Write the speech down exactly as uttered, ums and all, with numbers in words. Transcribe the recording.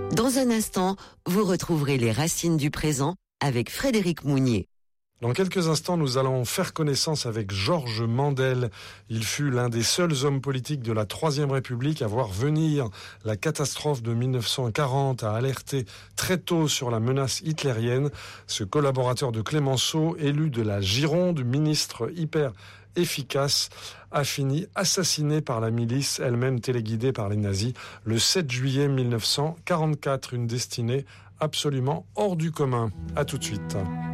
Dans un instant, vous retrouverez les racines du présent avec Frédéric Mounier. Dans quelques instants, nous allons faire connaissance avec Georges Mandel. Il fut l'un des seuls hommes politiques de la Troisième République à voir venir la catastrophe de dix-neuf cent quarante, à alerter très tôt sur la menace hitlérienne. Ce collaborateur de Clémenceau, élu de la Gironde, ministre hyper efficace, a fini assassiné par la milice, elle-même téléguidée par les nazis, le sept juillet mille neuf cent quarante-quatre. Une destinée absolument hors du commun. À tout de suite.